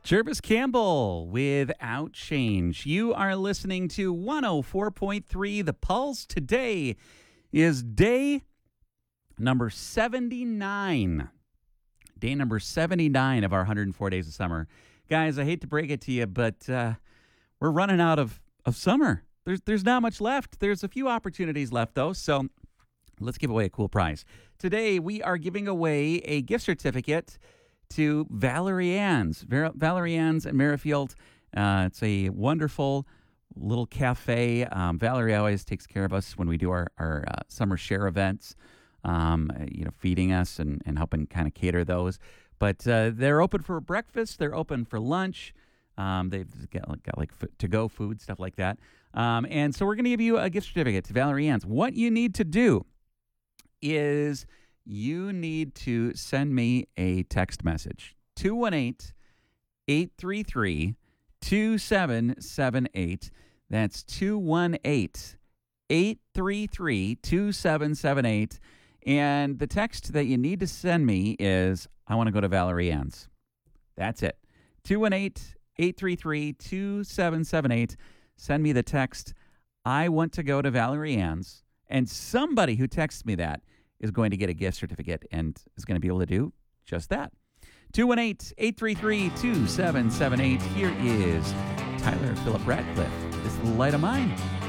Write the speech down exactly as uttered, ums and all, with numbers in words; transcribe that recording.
Jervis Campbell without change. You are listening to one oh four point three The Pulse. Today is day number seventy-nine. Day number seventy-nine of our one hundred four days of summer. Guys, I hate to break it to you, but uh, we're running out of, of summer. There's, there's not much left. There's a few opportunities left, though, so let's give away a cool prize. Today, we are giving away a gift certificate to Valerie Ann's. Ver- Valerie Ann's in Merrifield. Uh, it's a wonderful little cafe. Um, Valerie always takes care of us when we do our, our uh, summer share events, um, you know, feeding us and, and helping kind of cater those. But uh, they're open for breakfast. They're open for lunch. Um, they've got, got like f- to-go food, stuff like that. Um, and so we're going to give you a gift certificate to Valerie Ann's. What you need to do is you need to send me a text message. two one eight, eight three three, two seven seven eight. That's two one eight, eight three three, two seven seven eight. And the text that you need to send me is, I want to go to Valerie Ann's. That's it. two one eight, eight three three, two seven seven eight. Send me the text, I want to go to Valerie Ann's. And somebody who texts me that is going to get a gift certificate and is going to be able to do just that. two one eight, eight three three, two seven seven eight. Here is Tyler Phillip Ratcliffe. This is the Light of Mine.